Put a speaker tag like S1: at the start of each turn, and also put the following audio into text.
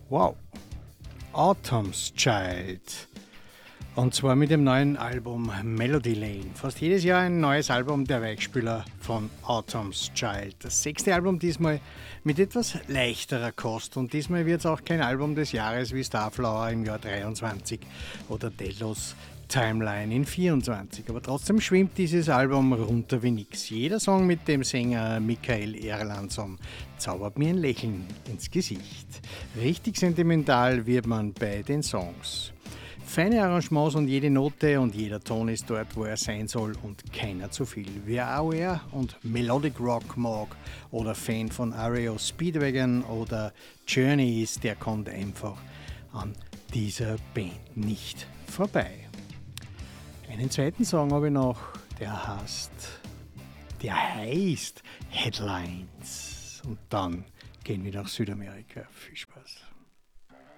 S1: Wow, Autumn's Child. Und zwar mit dem neuen Album Melody Lane. Fast jedes Jahr ein neues Album der Weichspüler von Autumn's Child. Das 6. Album diesmal mit etwas leichterer Kost. Und diesmal wird es auch kein Album des Jahres wie Starflower im Jahr 23 oder Delos Timeline in 24. Aber trotzdem schwimmt dieses Album runter wie nix. Jeder Song mit dem Sänger Michael Erlandson zaubert mir ein Lächeln ins Gesicht. Richtig sentimental wird man bei den Songs. Feine Arrangements und jede Note und jeder Ton ist dort, wo er sein soll und keiner zu viel. Wer AOR und Melodic Rock mag oder Fan von REO Speedwagon oder Journey ist, der kommt einfach an dieser Band nicht vorbei. Einen zweiten Song habe ich noch, der heißt Headlines. Und dann gehen wir nach Südamerika. Viel Spaß.